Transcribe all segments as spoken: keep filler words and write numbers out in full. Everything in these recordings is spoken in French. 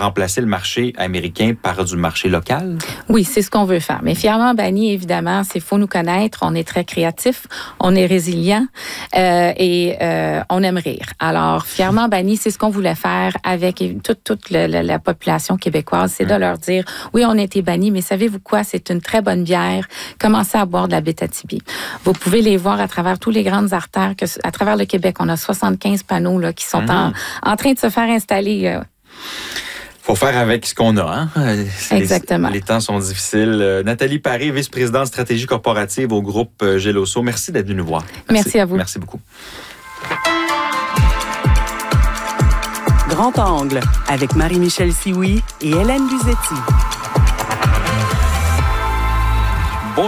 remplacer le marché américain par du marché local? Oui, c'est ce qu'on veut faire. Mais Fièrement Banni, évidemment, c'est faut nous connaître. On est très créatif, on est résilient euh, et euh, on aime rire. Alors, Fièrement Banni, c'est ce qu'on voulait faire avec toute, toute le, la, la population québécoise. C'est mmh. de leur dire, oui, on a été bannis, mais savez-vous quoi? C'est une très bonne bière. Commencez à boire de la Abitibi. Vous pouvez les voir à travers tous les grandes artères, que, à travers le Québec. On a soixante-quinze panneaux là, qui sont mmh. en, en train de se faire installer. Euh, faut faire avec ce qu'on a. Hein? Exactement. Les, les temps sont difficiles. Euh, Nathalie Paré, vice-présidente stratégie corporative au groupe euh, Geloso. Merci d'être venue nous voir. Merci. Merci à vous. Merci beaucoup. Grand Angle avec Marie-Michel Sioui et Hélène Luzetti. Bon...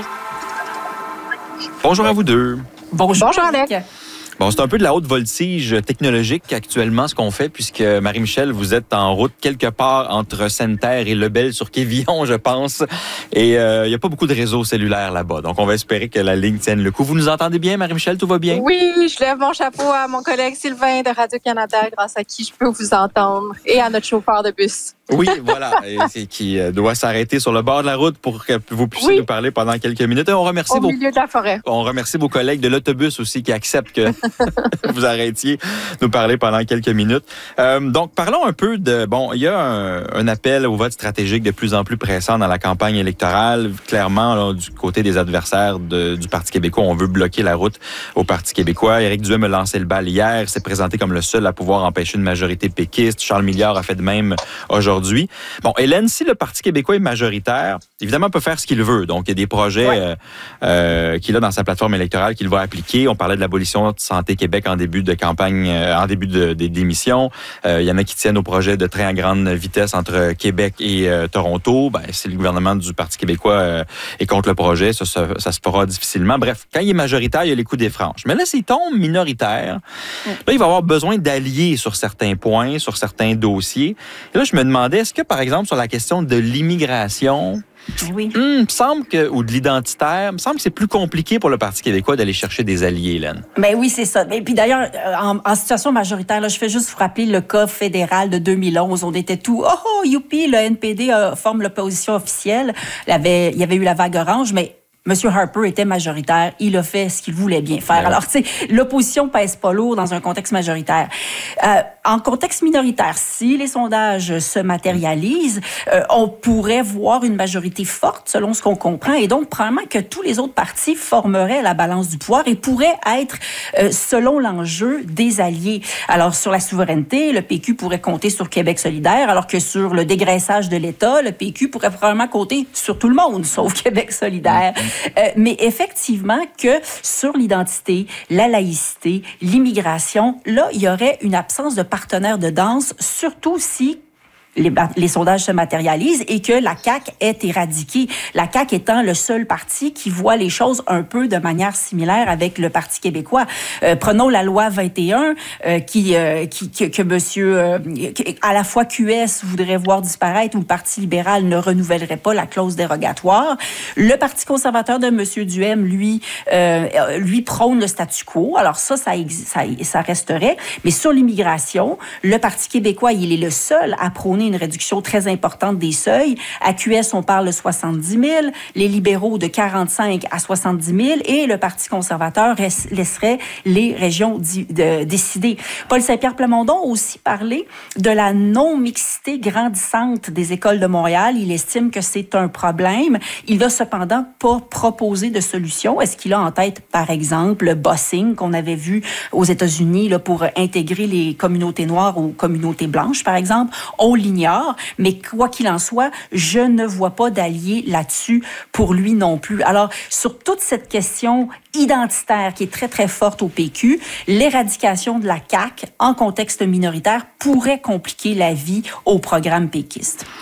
Bonjour à vous deux. Bonjour, Bonjour Alec. Bon, c'est un peu de la haute voltige technologique actuellement ce qu'on fait, puisque Marie-Michel, vous êtes en route quelque part entre Sainte-Terre et Lebel-sur-Quévillon, je pense. Et il euh, n'y a pas beaucoup de réseaux cellulaires là-bas. Donc, on va espérer que la ligne tienne le coup. Vous nous entendez bien, Marie-Michel? Tout va bien? Oui, je lève mon chapeau à mon collègue Sylvain de Radio-Canada, grâce à qui je peux vous entendre, et à notre chauffeur de bus. Oui, voilà, et qui doit s'arrêter sur le bord de la route pour que vous puissiez oui. nous parler pendant quelques minutes. Et on remercie Au vos... milieu de la forêt. On remercie vos collègues de l'autobus aussi qui acceptent que vous arrêtiez nous parler pendant quelques minutes. Euh, donc, parlons un peu de... Bon, il y a un, un appel au vote stratégique de plus en plus pressant dans la campagne électorale. Clairement, là, du côté des adversaires de, du Parti québécois, on veut bloquer la route au Parti québécois. Éric Duhem a lancé le bal hier, s'est présenté comme le seul à pouvoir empêcher une majorité péquiste. Charles Milliard a fait de même aujourd'hui. Aujourd'hui. Bon, Hélène, si le Parti québécois est majoritaire, évidemment, il peut faire ce qu'il veut. Donc, il y a des projets ouais. euh, euh, qu'il a dans sa plateforme électorale qu'il va appliquer. On parlait de l'abolition de Santé Québec en début de campagne, euh, en début de, de, d'émission. Euh, il y en a qui tiennent au projet de train à grande vitesse entre Québec et euh, Toronto. Ben, si le gouvernement du Parti québécois euh, est contre le projet, ça, ça, ça se fera difficilement. Bref, quand il est majoritaire, il y a les coups des franges. Mais là, s'il tombe minoritaire, ouais. là, il va avoir besoin d'alliés sur certains points, sur certains dossiers. Et là, je me demande est-ce que, par exemple, sur la question de l'immigration, oui. hum, me semble que, ou de l'identitaire, il me semble que c'est plus compliqué pour le Parti québécois d'aller chercher des alliés, Hélène. Ben oui, c'est ça. Et puis d'ailleurs, en, en situation majoritaire, là, je fais juste vous rappeler le cas fédéral de deux mille onze. On était tout, oh, oh youpi, le N P D euh, forme l'opposition officielle. Il y avait, il y avait eu la vague orange, mais M. Harper était majoritaire. Il a fait ce qu'il voulait bien faire. Ouais. Alors, tu sais, l'opposition pèse pas lourd dans un contexte majoritaire. Euh, en contexte minoritaire, si les sondages se matérialisent, euh, on pourrait voir une majorité forte, selon ce qu'on comprend, et donc, probablement que tous les autres partis formeraient la balance du pouvoir et pourraient être, euh, selon l'enjeu, des alliés. Alors, sur la souveraineté, le P Q pourrait compter sur Québec solidaire, alors que sur le dégraissage de l'État, le P Q pourrait probablement compter sur tout le monde, sauf Québec solidaire. Euh, mais effectivement que sur l'identité, la laïcité, l'immigration, là, il y aurait une absence de partenaires de danse, surtout si Les, les sondages se matérialisent et que la C A Q est éradiquée. La C A Q étant le seul parti qui voit les choses un peu de manière similaire avec le Parti québécois. Euh, prenons la loi vingt et un euh, qui, euh, qui que, que monsieur euh, à la fois Q S voudrait voir disparaître ou le Parti libéral ne renouvellerait pas la clause dérogatoire. Le Parti conservateur de monsieur Duhem, lui, euh, lui prône le statu quo. Alors ça, ça, ça, ça resterait. Mais sur l'immigration, le Parti québécois, il est le seul à prôner une réduction très importante des seuils. À Q S, on parle de soixante-dix mille, les libéraux de quarante-cinq à soixante-dix mille et le Parti conservateur laisserait les régions di- de, décider. Paul Saint-Pierre Plamondon a aussi parlé de la non-mixité grandissante des écoles de Montréal. Il estime que c'est un problème. Il n'a cependant pas proposé de solution. Est-ce qu'il a en tête, par exemple, le busing qu'on avait vu aux États-Unis là, pour intégrer les communautés noires aux communautés blanches, par exemple? On l'ignore. Mais quoi qu'il en soit, je ne vois pas d'allié là-dessus pour lui non plus. Alors, sur toute cette question identitaire qui est très, très forte au P Q, l'éradication de la C A Q en contexte minoritaire pourrait compliquer la vie au programme péquiste.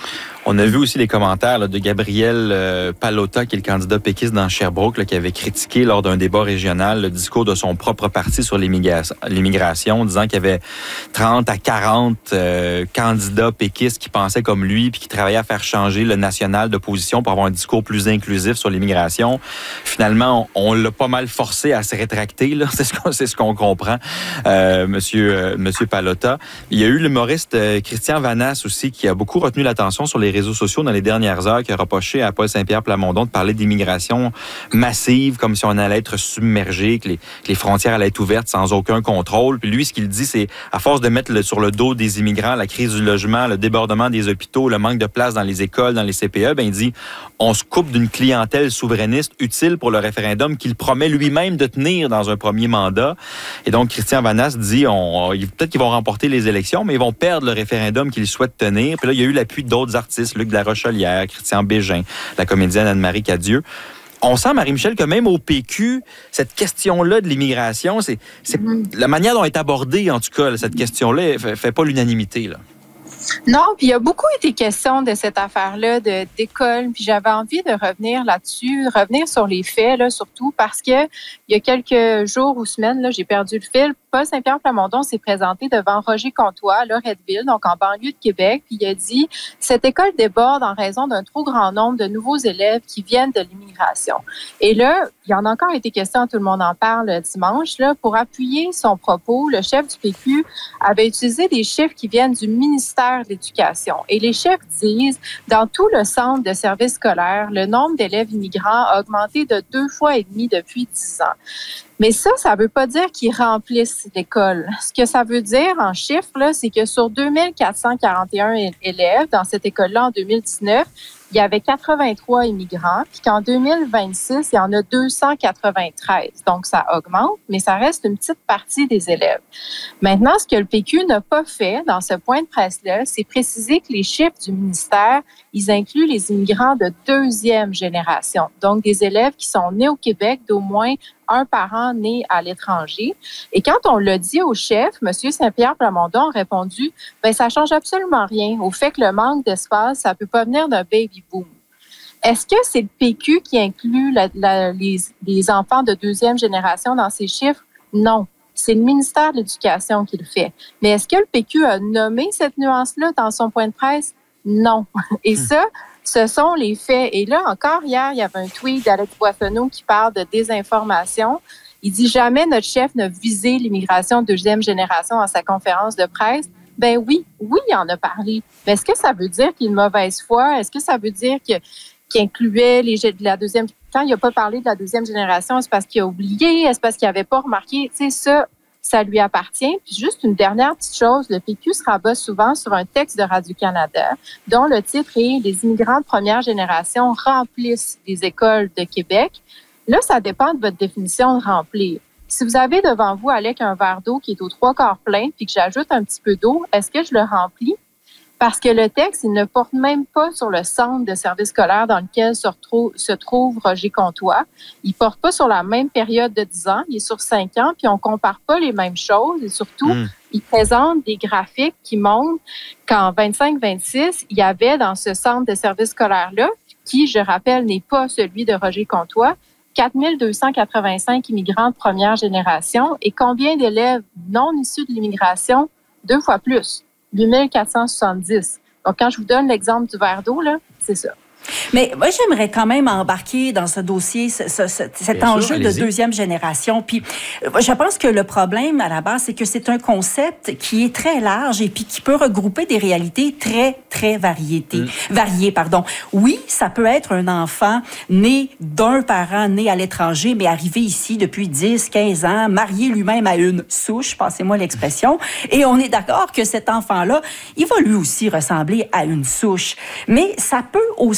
On a vu aussi les commentaires là, de Gabriel euh, Pallotta, qui est le candidat péquiste dans Sherbrooke, là, qui avait critiqué lors d'un débat régional le discours de son propre parti sur l'immigration, disant qu'il y avait trente à quarante euh, candidats péquistes qui pensaient comme lui puis qui travaillaient à faire changer le national de position pour avoir un discours plus inclusif sur l'immigration. Finalement, on, on l'a pas mal forcé à se rétracter, là. C'est ce qu'on, c'est ce qu'on comprend, euh, monsieur, euh, monsieur Pallotta. Il y a eu l'humoriste euh, Christian Vanasse aussi, qui a beaucoup retenu l'attention sur les réseaux sociaux dans les dernières heures, qui a reproché à Paul Saint-Pierre Plamondon de parler d'immigration massive, comme si on allait être submergé, que les, que les frontières allaient être ouvertes sans aucun contrôle. Puis lui, ce qu'il dit, c'est à force de mettre le, sur le dos des immigrants la crise du logement, le débordement des hôpitaux, le manque de place dans les écoles, dans les C P E, ben il dit on se coupe d'une clientèle souverainiste utile pour le référendum qu'il promet lui-même de tenir dans un premier mandat. Et donc, Christian Vanasse dit on, peut-être qu'ils vont remporter les élections, mais ils vont perdre le référendum qu'ils souhaitent tenir. Puis là, il y a eu l'appui d'autres artistes, Luc de la Rochelière, Christian Bégin, la comédienne Anne-Marie Cadieux. On sent, Marie-Michel, que même au P Q, cette question-là de l'immigration, c'est, c'est mm-hmm. la manière dont est abordée, en tout cas, cette question-là, fait, fait pas l'unanimité, là. Non, puis il y a beaucoup été question de cette affaire-là de, d'école, puis j'avais envie de revenir là-dessus, revenir sur les faits, là, surtout parce que il y a quelques jours ou semaines, là, j'ai perdu le fil. Paul Saint-Pierre Plamondon s'est présenté devant Roger Comtois, à Loretteville, donc en banlieue de Québec, puis il a dit « Cette école déborde en raison d'un trop grand nombre de nouveaux élèves qui viennent de l'immigration. » Et là, il y en a encore été question, tout le monde en parle dimanche, là, pour appuyer son propos, le chef du P Q avait utilisé des chiffres qui viennent du ministère de l'Éducation. Et les chefs disent, dans tout le centre de services scolaires, le nombre d'élèves immigrants a augmenté de deux fois et demi depuis dix ans. Mais ça, ça ne veut pas dire qu'ils remplissent l'école. Ce que ça veut dire en chiffres, là, c'est que sur deux mille quatre cent quarante et un élèves dans cette école-là en deux mille dix-neuf, il y avait quatre-vingt-trois immigrants, puis qu'en deux mille vingt-six, il y en a deux cent quatre-vingt-treize. Donc, ça augmente, mais ça reste une petite partie des élèves. Maintenant, ce que le P Q n'a pas fait dans ce point de presse-là, c'est préciser que les chiffres du ministère, ils incluent les immigrants de deuxième génération. Donc, des élèves qui sont nés au Québec d'au moins un parent né à l'étranger. Et quand on l'a dit au chef, M. Saint-Pierre Plamondon a répondu, ben ça change absolument rien au fait que le manque d'espace, ça peut pas venir d'un baby boom. Est-ce que c'est le P Q qui inclut la, la, les, les enfants de deuxième génération dans ces chiffres? Non. C'est le ministère de l'Éducation qui le fait. Mais est-ce que le P Q a nommé cette nuance-là dans son point de presse? Non. Et ça, ce sont les faits. Et là, encore hier, il y avait un tweet d'Alex Boissonneau qui parle de désinformation. Il dit « Jamais notre chef n'a visé l'immigration de deuxième génération dans sa conférence de presse. » Ben oui, oui, il en a parlé. Mais est-ce que ça veut dire qu'il y a une mauvaise foi? Est-ce que ça veut dire que, qu'il incluait les, la deuxième... Quand il n'a pas parlé de la deuxième génération, est-ce parce qu'il a oublié? Est-ce parce qu'il n'avait pas remarqué? Tu sais, ça... ça lui appartient. Puis juste une dernière petite chose, le P Q se rabat souvent sur un texte de Radio-Canada dont le titre est « Les immigrants de première génération remplissent les écoles de Québec ». Là, ça dépend de votre définition de remplir. Si vous avez devant vous, Alec, un verre d'eau qui est aux trois quarts plein puis que j'ajoute un petit peu d'eau, est-ce que je le remplis? Parce que le texte, il ne porte même pas sur le centre de service scolaire dans lequel se, retrouve, se trouve Roger Comtois. Il porte pas sur la même période de dix ans, il est sur cinq ans, puis on compare pas les mêmes choses. Et surtout, mmh. il présente des graphiques qui montrent qu'en vingt-cinq vingt-six, il y avait dans ce centre de service scolaire-là, qui, je rappelle, n'est pas celui de Roger Comtois, quatre mille deux cent quatre-vingt-cinq immigrants de première génération. Et combien d'élèves non issus de l'immigration? Deux fois plus. huit mille quatre cent soixante-dix. Donc, quand je vous donne l'exemple du verre d'eau, là, c'est ça. Mais moi, j'aimerais quand même embarquer dans ce dossier, ce, ce, cet Bien enjeu sûr, de deuxième génération. Puis, je pense que le problème, à la base, c'est que c'est un concept qui est très large et puis qui peut regrouper des réalités très, très variétés, mmh. variées. Pardon. Oui, ça peut être un enfant né d'un parent né à l'étranger, mais arrivé ici depuis dix, quinze ans, marié lui-même à une souche, passez-moi l'expression, et on est d'accord que cet enfant-là, il va lui aussi ressembler à une souche. Mais ça peut aussi être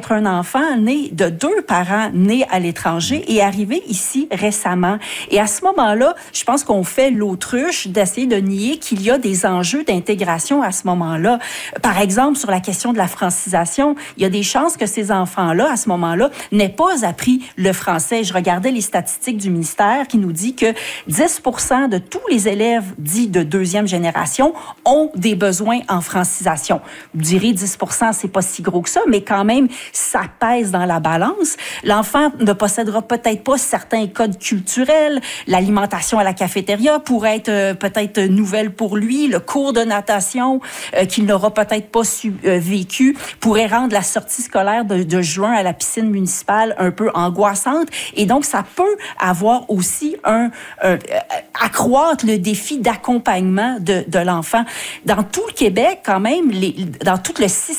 être un enfant né de deux parents nés à l'étranger et arrivé ici récemment. Et à ce moment-là, je pense qu'on fait l'autruche d'essayer de nier qu'il y a des enjeux d'intégration à ce moment-là. Par exemple, sur la question de la francisation, il y a des chances que ces enfants-là, à ce moment-là, n'aient pas appris le français. Je regardais les statistiques du ministère qui nous dit que dix pour cent de tous les élèves dits de deuxième génération ont des besoins en francisation. Vous direz dix pour cent, c'est pas si gros que ça, mais quand même, ça pèse dans la balance. L'enfant ne possédera peut-être pas certains codes culturels. L'alimentation à la cafétéria pourrait être euh, peut-être nouvelle pour lui. Le cours de natation euh, qu'il n'aura peut-être pas su, euh, vécu pourrait rendre la sortie scolaire de, de juin à la piscine municipale un peu angoissante. Et donc, ça peut avoir aussi un... un accroître le défi d'accompagnement de, de l'enfant. Dans tout le Québec, quand même, les, dans tout le système